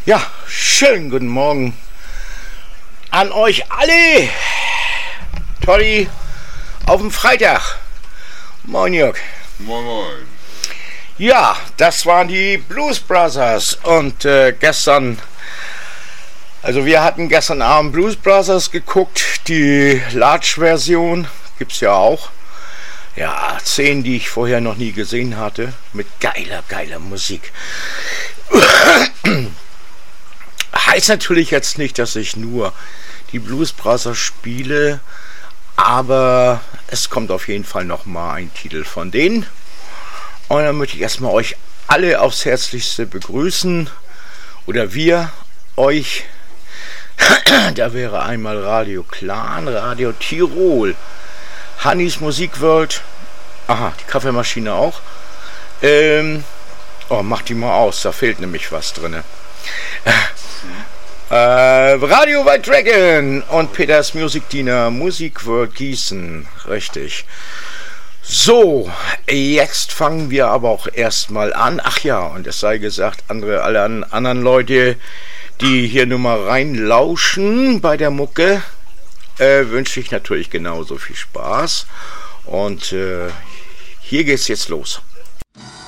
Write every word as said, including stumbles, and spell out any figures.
Ja, schönen guten Morgen an euch alle. Tolli, auf dem Freitag. Moin Jörg. Moin moin. Ja, das waren die Blues Brothers und äh, gestern, also wir hatten gestern Abend Blues Brothers geguckt, die Large-Version gibt's ja auch. Ja, zehn, die ich vorher noch nie gesehen hatte, mit geiler, geiler Musik. Heißt natürlich jetzt nicht, dass ich nur die Blues Brothers spiele, aber es kommt auf jeden Fall nochmal ein Titel von denen. Und dann möchte ich erstmal euch alle aufs Herzlichste begrüßen, oder wir euch. Da wäre einmal Radio Clan, Radio Tirol, Hannis Musikworld, aha, die Kaffeemaschine auch. Ähm, oh, mach die mal aus, da fehlt nämlich was drin. Äh, Radio White Dragon und Peters Musikdiener Musikworld Gießen, richtig. So, jetzt fangen wir aber auch erstmal an. Ach ja, und es sei gesagt, andere, alle anderen Leute, die hier nur mal reinlauschen bei der Mucke, äh, wünsche ich natürlich genauso viel Spaß. Und äh, hier geht's jetzt los.